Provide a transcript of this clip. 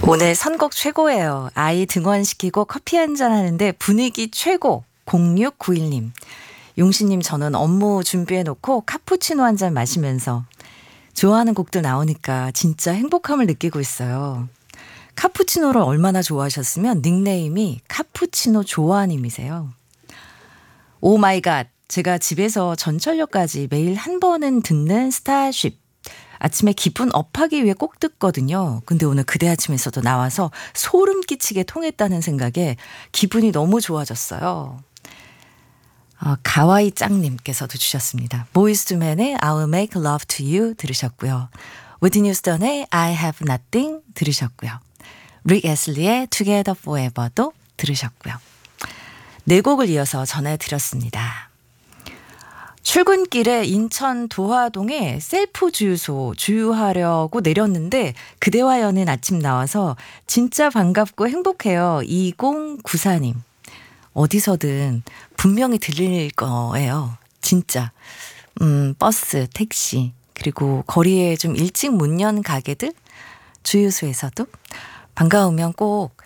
오늘 선곡 최고예요. 아이 등원시키고 커피 한잔 하는데 분위기 최고. 0691님. 용신님 저는 업무 준비해놓고 카푸치노 한 잔 마시면서 좋아하는 곡들 나오니까 진짜 행복함을 느끼고 있어요. 카푸치노를 얼마나 좋아하셨으면 닉네임이 카푸치노 조아님이세요. 오 마이 갓. 제가 집에서 전철역까지 매일 한 번은 듣는 스타쉽. 아침에 기분 업하기 위해 꼭 듣거든요. 근데 오늘 그대 아침에서도 나와서 소름 끼치게 통했다는 생각에 기분이 너무 좋아졌어요. 가와이 짱님께서도 주셨습니다. 보이즈 투 맨의 I'll make love to you 들으셨고요. 위트니 휴스턴의 I have nothing 들으셨고요. 릭 애슬리의 Together Forever도 들으셨고요. 네 곡을 이어서 전해드렸습니다. 출근길에 인천 도화동에 셀프 주유소 주유하려고 내렸는데 그대와 여는 아침 나와서 진짜 반갑고 행복해요. 2094님. 어디서든 분명히 들릴 거예요. 진짜. 버스, 택시, 그리고 거리에 좀 일찍 문 연 가게들, 주유소에서도 반가우면 꼭